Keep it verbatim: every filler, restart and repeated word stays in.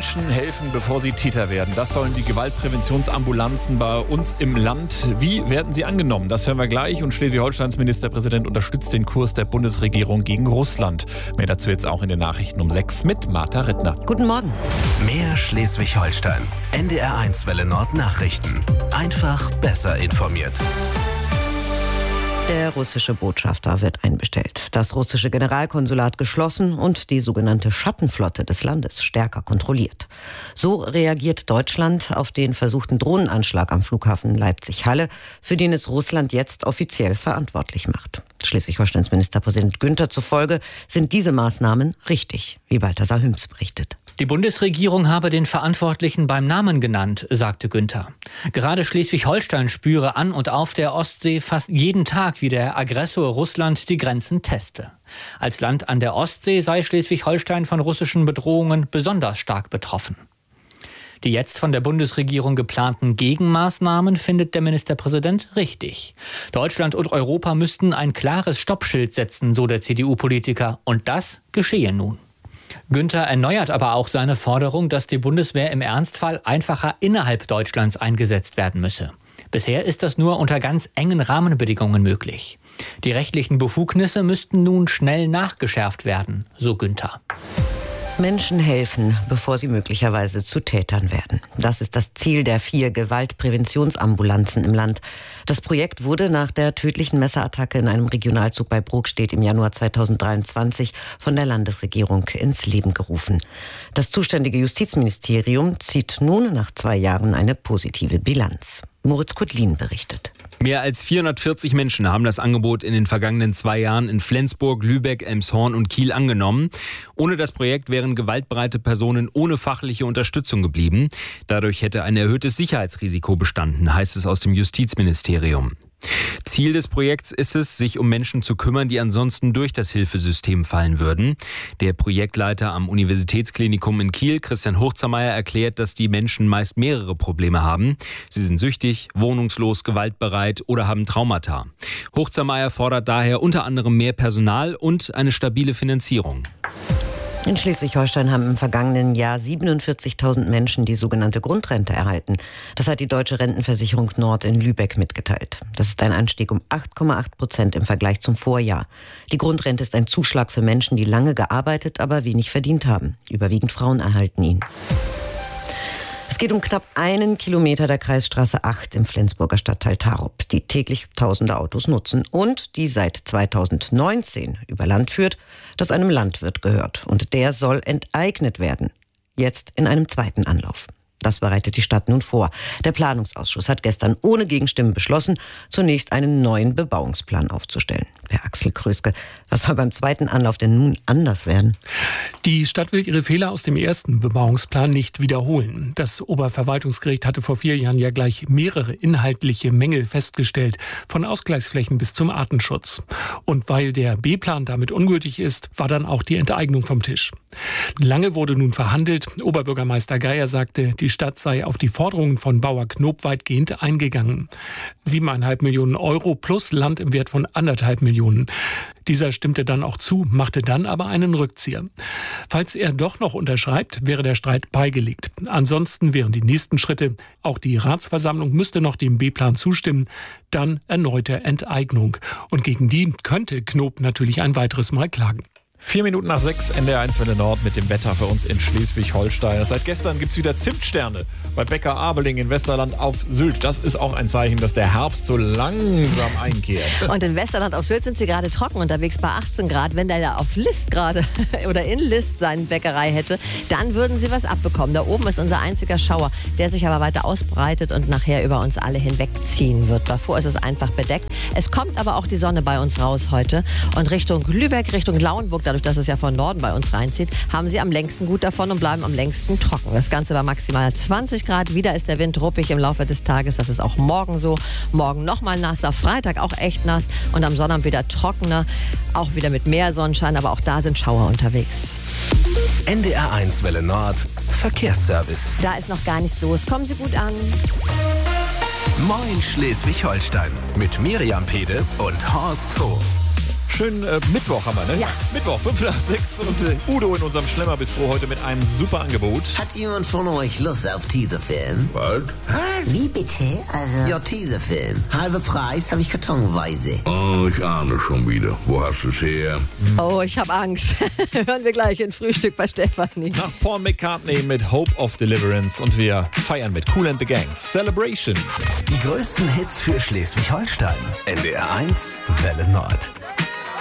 Menschen helfen, bevor sie Täter werden. Das sollen die Gewaltpräventionsambulanzen bei uns im Land. Wie werden sie angenommen? Das hören wir gleich. Und Schleswig-Holsteins Ministerpräsident unterstützt den Kurs der Bundesregierung gegen Russland. Mehr dazu jetzt auch in den Nachrichten um sechs mit Martha Rittner. Guten Morgen. Mehr Schleswig-Holstein. N D R eins Welle Nord Nachrichten. Einfach besser informiert. Der russische Botschafter wird einbestellt, das russische Generalkonsulat geschlossen und die sogenannte Schattenflotte des Landes stärker kontrolliert. So reagiert Deutschland auf den versuchten Drohnenanschlag am Flughafen Leipzig-Halle, für den es Russland jetzt offiziell verantwortlich macht. Schleswig-Holsteins Ministerpräsident Günther zufolge sind diese Maßnahmen richtig, wie Balthasar Hüms berichtet. Die Bundesregierung habe den Verantwortlichen beim Namen genannt, sagte Günther. Gerade Schleswig-Holstein spüre an und auf der Ostsee fast jeden Tag, wie der Aggressor Russland die Grenzen teste. Als Land an der Ostsee sei Schleswig-Holstein von russischen Bedrohungen besonders stark betroffen. Die jetzt von der Bundesregierung geplanten Gegenmaßnahmen findet der Ministerpräsident richtig. Deutschland und Europa müssten ein klares Stoppschild setzen, so der C D U-Politiker. Und das geschehe nun. Günther erneuert aber auch seine Forderung, dass die Bundeswehr im Ernstfall einfacher innerhalb Deutschlands eingesetzt werden müsse. Bisher ist das nur unter ganz engen Rahmenbedingungen möglich. Die rechtlichen Befugnisse müssten nun schnell nachgeschärft werden, so Günther. Menschen helfen, bevor sie möglicherweise zu Tätern werden. Das ist das Ziel der vier Gewaltpräventionsambulanzen im Land. Das Projekt wurde nach der tödlichen Messerattacke in einem Regionalzug bei Brokstedt im Januar zweitausenddreiundzwanzig von der Landesregierung ins Leben gerufen. Das zuständige Justizministerium zieht nun nach zwei Jahren eine positive Bilanz. Moritz Kudlin berichtet. Mehr als vierhundertvierzig Menschen haben das Angebot in den vergangenen zwei Jahren in Flensburg, Lübeck, Elmshorn und Kiel angenommen. Ohne das Projekt wären gewaltbereite Personen ohne fachliche Unterstützung geblieben. Dadurch hätte ein erhöhtes Sicherheitsrisiko bestanden, heißt es aus dem Justizministerium. Ziel des Projekts ist es, sich um Menschen zu kümmern, die ansonsten durch das Hilfesystem fallen würden. Der Projektleiter am Universitätsklinikum in Kiel, Christian Hochzermeier, erklärt, dass die Menschen meist mehrere Probleme haben. Sie sind süchtig, wohnungslos, gewaltbereit oder haben Traumata. Hochzermeier fordert daher unter anderem mehr Personal und eine stabile Finanzierung. In Schleswig-Holstein haben im vergangenen Jahr siebenundvierzigtausend Menschen die sogenannte Grundrente erhalten. Das hat die Deutsche Rentenversicherung Nord in Lübeck mitgeteilt. Das ist ein Anstieg um acht Komma acht Prozent im Vergleich zum Vorjahr. Die Grundrente ist ein Zuschlag für Menschen, die lange gearbeitet, aber wenig verdient haben. Überwiegend Frauen erhalten ihn. Es geht um knapp einen Kilometer der Kreisstraße acht im Flensburger Stadtteil Tarup, die täglich tausende Autos nutzen und die seit zweitausendneunzehn über Land führt, das einem Landwirt gehört. Und der soll enteignet werden. Jetzt in einem zweiten Anlauf. Das bereitet die Stadt nun vor. Der Planungsausschuss hat gestern ohne Gegenstimmen beschlossen, zunächst einen neuen Bebauungsplan aufzustellen. Herr Axel Kröske, was soll beim zweiten Anlauf denn nun anders werden? Die Stadt will ihre Fehler aus dem ersten Bebauungsplan nicht wiederholen. Das Oberverwaltungsgericht hatte vor vier Jahren ja gleich mehrere inhaltliche Mängel festgestellt, von Ausgleichsflächen bis zum Artenschutz. Und weil der B-Plan damit ungültig ist, war dann auch die Enteignung vom Tisch. Lange wurde nun verhandelt. Oberbürgermeister Geier sagte, die Stadt sei auf die Forderungen von Bauer Knob weitgehend eingegangen. Siebeneinhalb Millionen Euro plus Land im Wert von anderthalb Millionen. Dieser stimmte dann auch zu, machte dann aber einen Rückzieher. Falls er doch noch unterschreibt, wäre der Streit beigelegt. Ansonsten wären die nächsten Schritte, auch die Ratsversammlung müsste noch dem B-Plan zustimmen, dann erneute Enteignung. Und gegen die könnte Knob natürlich ein weiteres Mal klagen. Vier Minuten nach sechs, N D R eins Welle Nord mit dem Wetter für uns in Schleswig-Holstein. Seit gestern gibt es wieder Zimtsterne bei Bäcker Abeling in Westerland auf Sylt. Das ist auch ein Zeichen, dass der Herbst so langsam einkehrt. Und in Westerland auf Sylt sind sie gerade trocken unterwegs bei achtzehn Grad. Wenn der da auf List gerade oder in List seine Bäckerei hätte, dann würden sie was abbekommen. Da oben ist unser einziger Schauer, der sich aber weiter ausbreitet und nachher über uns alle hinwegziehen wird. Davor ist es einfach bedeckt. Es kommt aber auch die Sonne bei uns raus heute. Und Richtung Lübeck, Richtung Lauenburg, dadurch, dass es ja von Norden bei uns reinzieht, haben sie am längsten gut davon und bleiben am längsten trocken. Das Ganze war maximal zwanzig Grad. Wieder ist der Wind ruppig im Laufe des Tages. Das ist auch morgen so. Morgen nochmal nasser, Freitag auch echt nass und am Sonnabend wieder trockener. Auch wieder mit mehr Sonnenschein, aber auch da sind Schauer unterwegs. N D R eins Welle Nord Verkehrsservice. Da ist noch gar nichts los. Kommen Sie gut an. Moin Schleswig-Holstein mit Miriam Pede und Horst Hof. Schönen äh, Mittwoch haben wir, ne? Ja. Mittwoch, fünf nach sechs und äh, Udo in unserem Schlemmerbistro heute mit einem super Angebot. Hat jemand von euch Lust auf Teaserfilm? Was? Wie bitte? Also ja, Teaserfilm. Halber Preis habe ich kartonweise. Oh, ich ahne schon wieder. Wo hast du es her? Oh, ich habe Angst. Hören wir gleich in Frühstück bei Stefanie. Nach Paul McCartney mit Hope of Deliverance und wir feiern mit Kool and the Gang. Celebration. Die größten Hits für Schleswig-Holstein. N D R eins Welle Nord.